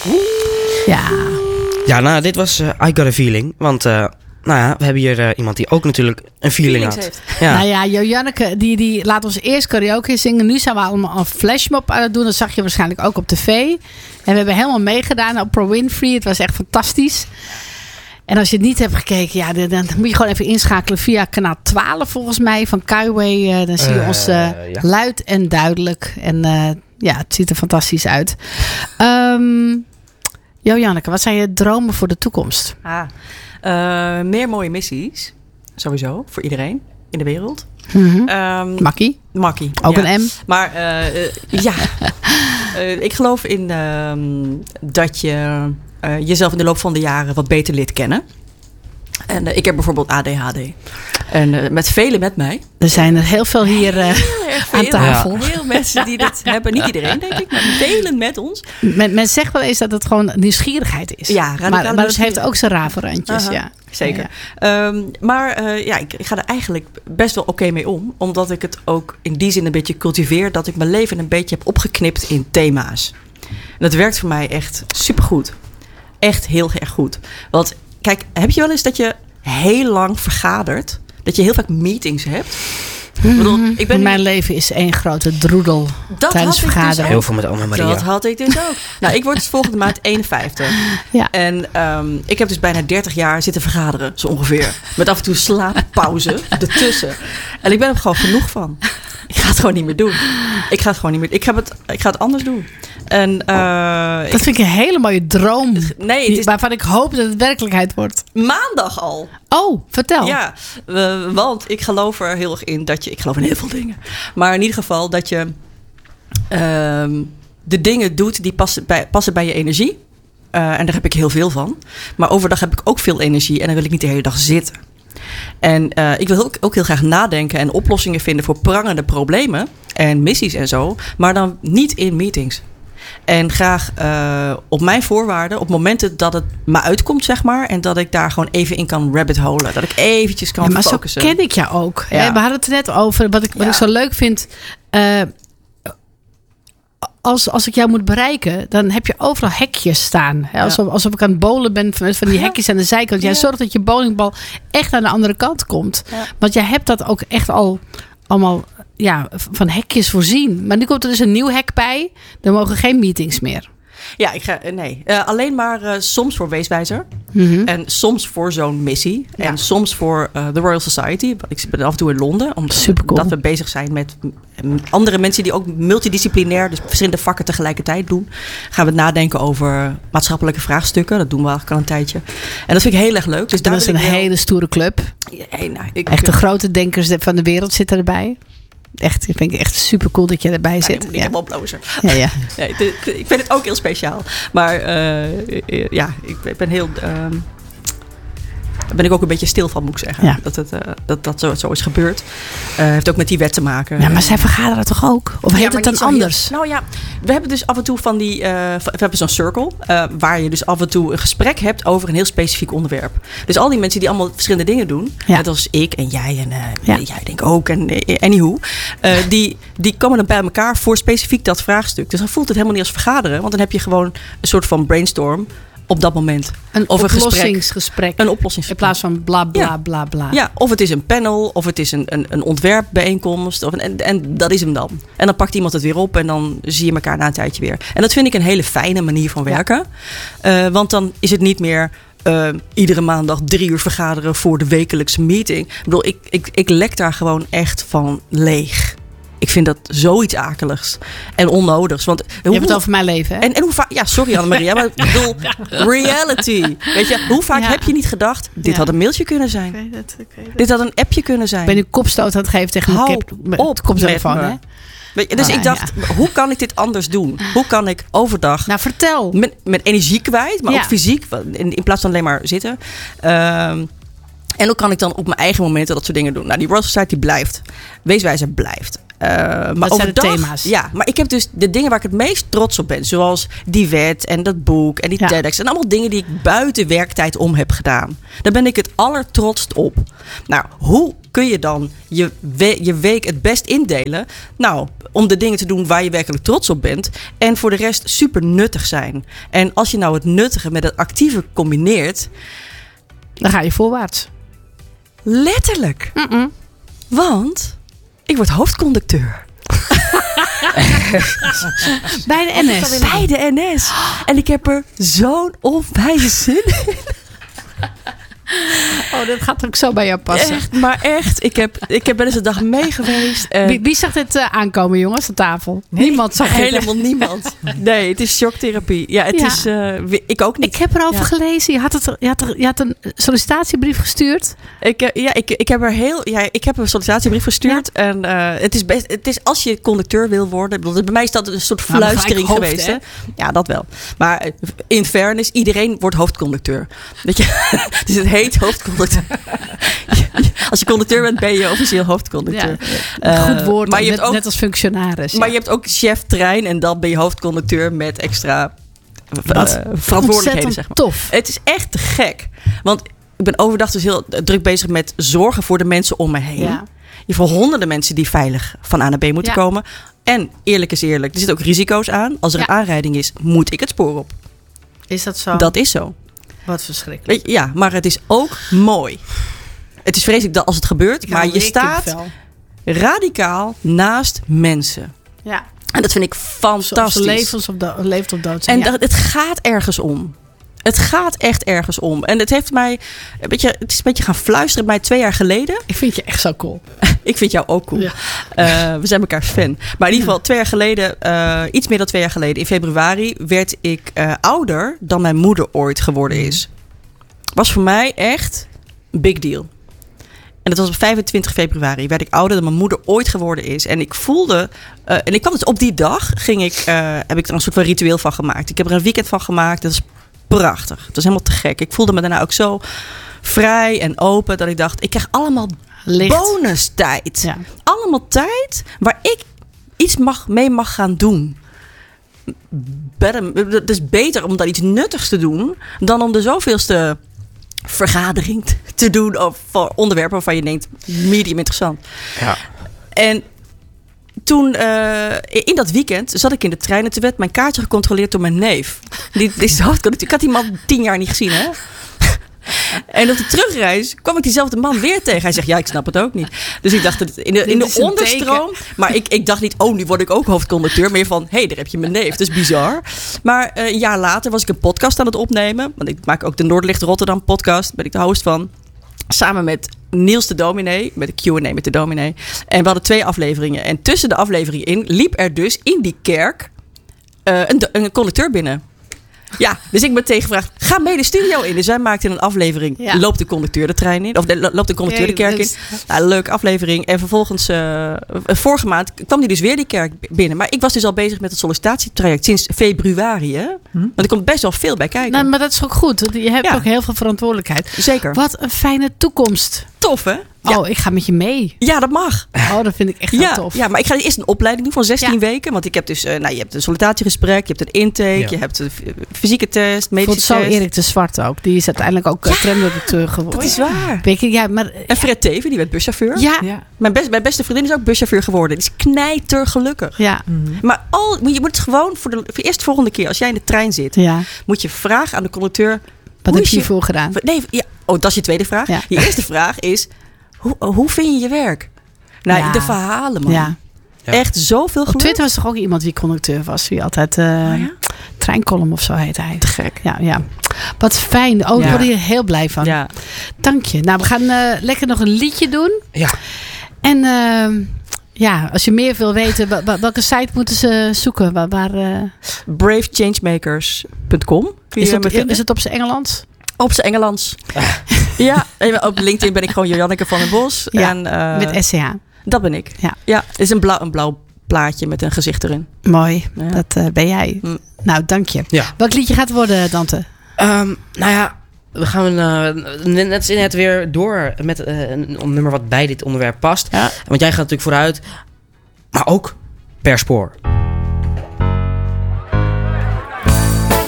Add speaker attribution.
Speaker 1: Ja, nou, dit was I Got A Feeling. Want we hebben hier iemand die ook natuurlijk een feeling had.
Speaker 2: Heeft.
Speaker 1: Ja.
Speaker 3: Nou ja, Jojanneke, die laat ons eerst karaoke zingen. Nu zijn we allemaal een flashmob aan het doen. Dat zag je waarschijnlijk ook op tv. En we hebben helemaal meegedaan op Oprah Winfrey. Het was echt fantastisch. En als je het niet hebt gekeken, dan moet je gewoon even inschakelen via kanaal 12 volgens mij van Kaiway. Dan zie je ons luid en duidelijk. En het ziet er fantastisch uit. Jojanneke, wat zijn je dromen voor de toekomst?
Speaker 2: Meer mooie missies. Sowieso, voor iedereen in de wereld.
Speaker 3: Mm-hmm. Makkie. Ook een M.
Speaker 2: Maar ik geloof in dat je jezelf in de loop van de jaren wat beter leert kennen. En ik heb bijvoorbeeld ADHD. En met velen met mij.
Speaker 3: Er zijn er heel veel hier aan tafel.
Speaker 2: Heel mensen die dit hebben. Niet iedereen, denk ik. Maar velen met ons.
Speaker 3: Men zegt wel eens dat het gewoon nieuwsgierigheid is.
Speaker 2: Ja,
Speaker 3: maar het heeft ook zijn rafelrandjes. Ja.
Speaker 2: Zeker. Ja. Ik ga er eigenlijk best wel oké mee om. Omdat ik het ook in die zin een beetje cultiveer. Dat ik mijn leven een beetje heb opgeknipt in thema's. En dat werkt voor mij echt supergoed. Echt heel erg goed. Want kijk, heb je wel eens dat je heel lang vergadert? Dat je heel vaak meetings hebt?
Speaker 3: Mijn leven is één grote droedel tijdens vergaderen.
Speaker 1: Dus heel veel met Anne-Maria.
Speaker 2: Dat had ik dus ook. Nou, ik word dus volgende maand 51.
Speaker 3: Ja.
Speaker 2: En ik heb dus bijna 30 jaar zitten vergaderen, zo ongeveer. Met af en toe slaappauze ertussen. En ik ben er gewoon genoeg van. Ik ga het gewoon niet meer doen. Ik ga het anders doen. En,
Speaker 3: dat vind ik een hele mooie droom.
Speaker 2: Waarvan
Speaker 3: ik hoop dat het werkelijkheid wordt.
Speaker 2: Maandag al.
Speaker 3: Oh, vertel.
Speaker 2: Ja, want ik geloof er heel erg in dat je... Ik geloof in heel veel dingen. Maar in ieder geval dat je de dingen doet die passen bij je energie. En daar heb ik heel veel van. Maar overdag heb ik ook veel energie. En dan wil ik niet de hele dag zitten. En ik wil ook heel graag nadenken en oplossingen vinden voor prangende problemen en missies en zo. Maar dan niet in meetings. En graag op mijn voorwaarden, op momenten dat het me uitkomt, zeg maar. En dat ik daar gewoon even in kan rabbit holen. Dat ik eventjes kan focussen.
Speaker 3: Maar zo ken ik jou ook. Ja. We hadden het er net over. Wat ik zo leuk vind... Als ik jou moet bereiken, dan heb je overal hekjes staan. Alsof ik aan het bowlen ben van die hekjes aan de zijkant. Jij zorgt dat je bowlingbal echt aan de andere kant komt. Ja. Want jij hebt dat ook echt allemaal van hekjes voorzien. Maar nu komt er dus een nieuw hek bij. Er mogen geen meetings meer.
Speaker 2: Ja, alleen maar soms voor Weeswijzer.
Speaker 3: Mm-hmm.
Speaker 2: En soms voor zo'n missie.
Speaker 3: Ja.
Speaker 2: En soms voor de Royal Society. Ik ben af en toe in Londen. Omdat we bezig zijn met andere mensen die ook multidisciplinair, dus verschillende vakken tegelijkertijd doen. Gaan we nadenken over maatschappelijke vraagstukken. Dat doen we eigenlijk al een tijdje. En dat vind ik heel erg leuk. Dus
Speaker 3: dat is een hele stoere club. Echt de grote denkers van de wereld zitten erbij. Echt, ik vind het echt super cool dat je erbij zit.
Speaker 2: Ik heb oplozer.
Speaker 3: Ja.
Speaker 2: Ik vind het ook heel speciaal. Maar ik ben heel... Daar ben ik ook een beetje stil van, moet ik zeggen. Ja. Dat zo is gebeurd. Heeft ook met die wet te maken.
Speaker 3: Ja, maar zij vergaderen toch ook? Of heet het dan anders?
Speaker 2: We hebben dus af en toe we hebben zo'n circle. Waar je dus af en toe een gesprek hebt over een heel specifiek onderwerp. Dus al die mensen die allemaal verschillende dingen doen.
Speaker 3: Ja.
Speaker 2: Net als ik en jij en jij denk ik ook. En anyhow. Die komen dan bij elkaar voor specifiek dat vraagstuk. Dus dan voelt het helemaal niet als vergaderen. Want dan heb je gewoon een soort van brainstorm. Op dat moment.
Speaker 3: Een oplossingsgesprek.
Speaker 2: Een oplossingsgesprek.
Speaker 3: In plaats van bla bla bla bla.
Speaker 2: Ja, of het is een panel, of het is een ontwerpbijeenkomst. En dat is hem dan. En dan pakt iemand het weer op en dan zie je elkaar na een tijdje weer. En dat vind ik een hele fijne manier van werken. Ja. Want dan is het niet meer iedere maandag 3 uur vergaderen voor de wekelijkse meeting. Ik bedoel, ik lek daar gewoon echt van leeg. Ik vind dat zoiets akeligs en onnodigs. Want
Speaker 3: je hebt het over mijn leven, hè?
Speaker 2: En hoe vaak... Ja, sorry Anne-Maria, maar ik bedoel... Reality. Weet je, hoe vaak heb je niet gedacht... Dit had een mailtje kunnen zijn. Ik weet het. Dit had een appje kunnen zijn.
Speaker 3: Ik ben nu kopstoot aan het geven tegen mijn koptelefoon, hè?
Speaker 2: Dus ik dacht, hoe kan ik dit anders doen? Hoe kan ik overdag...
Speaker 3: Nou, vertel.
Speaker 2: Met energie kwijt, maar ook fysiek. In plaats van alleen maar zitten. En hoe kan ik dan op mijn eigen momenten dat soort dingen doen? Nou, die Royal Society blijft. Weeswijzer blijft. Maar
Speaker 3: dat zijn de thema's.
Speaker 2: Ja, maar ik heb dus de dingen waar ik het meest trots op ben. Zoals die wet en dat boek en die TEDx. En allemaal dingen die ik buiten werktijd om heb gedaan. Daar ben ik het allertrotst op. Nou, hoe kun je dan je week het best indelen? Nou, om de dingen te doen waar je werkelijk trots op bent. En voor de rest super nuttig zijn. En als je nou het nuttige met het actieve combineert,
Speaker 3: Dan ga je voorwaarts.
Speaker 2: letterlijk. Want ik word hoofdconducteur.
Speaker 3: Bij de NS.
Speaker 2: Bij de NS. En ik heb er zo'n onwijze zin in.
Speaker 3: Oh, dat gaat ook zo bij jou passen.
Speaker 2: Echt, maar echt. Ik heb wel eens een dag mee geweest.
Speaker 3: Wie zag dit aankomen, jongens, aan tafel? Niemand zag dit.
Speaker 2: Helemaal niemand. Nee, het is shocktherapie. Ja, het is... ik ook niet.
Speaker 3: Ik heb erover gelezen. Je had een sollicitatiebrief gestuurd.
Speaker 2: Ik heb een sollicitatiebrief gestuurd. Ja. En het is als je conducteur wil worden. Bij mij is dat een soort fluistering geweest. Hè? Ja, dat wel. Maar in fairness, iedereen wordt hoofdconducteur. Weet je? Dus het heet hoofdconducteur. Als je conducteur bent, ben je officieel hoofdconducteur.
Speaker 3: Ja, goed woord,
Speaker 2: maar je hebt ook,
Speaker 3: net als functionaris.
Speaker 2: Maar je hebt ook chef trein en dan ben je hoofdconducteur met extra verantwoordelijkheden. Zeg maar.
Speaker 3: Tof.
Speaker 2: Het is echt te gek. Want ik ben overdag dus heel druk bezig met zorgen voor de mensen om me heen. Ja. Je voor honderden mensen die veilig van A naar B moeten komen. En eerlijk is eerlijk, er zitten ook risico's aan. Als er een aanrijding is, moet ik het spoor op.
Speaker 3: Is dat zo?
Speaker 2: Dat is zo.
Speaker 3: Wat verschrikkelijk.
Speaker 2: Weet je, ja, maar het is ook mooi. Het is vreselijk dat als het gebeurt, maar je staat radicaal naast mensen.
Speaker 3: Ja.
Speaker 2: En dat vind ik fantastisch.
Speaker 3: Leeft of dood zijn.
Speaker 2: En het gaat ergens om. Het gaat echt ergens om. En het heeft mij het is een beetje gaan fluisteren bij 2 jaar geleden.
Speaker 3: Ik vind je echt zo cool.
Speaker 2: Ik vind jou ook cool. Ja. We zijn elkaar fan. Maar in ieder geval 2 jaar geleden, iets meer dan 2 jaar geleden, in februari, werd ik ouder dan mijn moeder ooit geworden is. Was voor mij echt een big deal. En dat was op 25 februari. Werd ik ouder dan mijn moeder ooit geworden is. En ik voelde... en ik kwam dus op die dag heb ik er een soort van ritueel van gemaakt. Ik heb er een weekend van gemaakt. Dat is prachtig. Het was helemaal te gek. Ik voelde me daarna ook zo vrij en open. Dat ik dacht, ik krijg allemaal bonustijd. Ja. Allemaal tijd waar ik iets mee mag gaan doen. Het is beter om dan iets nuttigs te doen dan om de zoveelste vergadering te doen over onderwerpen waarvan je denkt, medium interessant. Ja. En toen, in dat weekend, zat ik in de trein en toen werd mijn kaartje gecontroleerd door mijn neef. Die is de hoofdconducteur. Ik had die man 10 jaar niet gezien, hè? En op de terugreis kwam ik diezelfde man weer tegen. Hij zegt, ja, ik snap het ook niet. Dus ik dacht, in de onderstroom... Maar ik dacht niet, nu word ik ook hoofdconducteur. Maar van, daar heb je mijn neef. Dat is bizar. Maar een jaar later was ik een podcast aan het opnemen. Want ik maak ook de Noordlicht Rotterdam podcast. Ben ik de host van. Samen met Niels de Dominee. Met de Q&A met de Dominee. En we hadden 2 afleveringen. En tussen de afleveringen in liep er dus in die kerk een conducteur binnen. Ja, dus ik ben tegengevraagd, ga mee de studio in. Dus wij maakten een aflevering, loopt de conducteur de trein in. Of loopt de conducteur de kerk in. Nou, leuke aflevering. En vervolgens, vorige maand kwam hij dus weer die kerk binnen. Maar ik was dus al bezig met het sollicitatietraject sinds februari. Hè? Want er komt best wel veel bij kijken.
Speaker 3: Nou, maar dat is ook goed. Je hebt ook heel veel verantwoordelijkheid.
Speaker 2: Zeker.
Speaker 3: Wat een fijne toekomst.
Speaker 2: Tof, hè?
Speaker 3: Ja. Oh, ik ga met je mee.
Speaker 2: Ja, dat mag.
Speaker 3: Oh, dat vind ik echt heel tof.
Speaker 2: Ja, maar ik ga eerst een opleiding doen van 16 weken. Want ik heb dus, je hebt een sollicitatiegesprek, je hebt een intake, je hebt een fysieke test, medische test.
Speaker 3: Zo Erik de Zwart ook. Die is uiteindelijk ook tramdirecteur geworden.
Speaker 2: Dat is waar. En Fred Teven, die werd buschauffeur.
Speaker 3: Ja.
Speaker 2: Mijn beste vriendin is ook buschauffeur geworden. Die is knijtergelukkig.
Speaker 3: Ja.
Speaker 2: Maar je moet het gewoon voor de volgende keer, als jij in de trein zit, moet je vragen aan de conducteur.
Speaker 3: Wat heb je hiervoor gedaan?
Speaker 2: Nee, dat is je tweede vraag. Ja. Je eerste vraag is, hoe vind je je werk? Nou, de verhalen, man. Ja. Echt zoveel geluk.
Speaker 3: Op Twitter was toch ook iemand die conducteur was. Die altijd treincolumn of zo heet hij.
Speaker 2: Te gek.
Speaker 3: Ja. Wat fijn. Ik word hier heel blij van. Ja. Dank je. Nou, we gaan lekker nog een liedje doen. Ja. En als je meer wil weten, welke site moeten ze zoeken?
Speaker 2: bravechangemakers.com.
Speaker 3: Is het op zijn Engels?
Speaker 2: Op zijn Engelands. Ja, op LinkedIn ben ik gewoon Jojanneke van den Bos.
Speaker 3: Ja, met SCH.
Speaker 2: Dat ben ik. Ja, het is een blauw plaatje met een gezicht erin.
Speaker 3: Mooi, dat ben jij. Nou, dank je. Ja. Welk liedje gaat het worden, Dante?
Speaker 1: We gaan net weer door met een nummer wat bij dit onderwerp past. Ja. Want jij gaat natuurlijk vooruit, maar ook per spoor.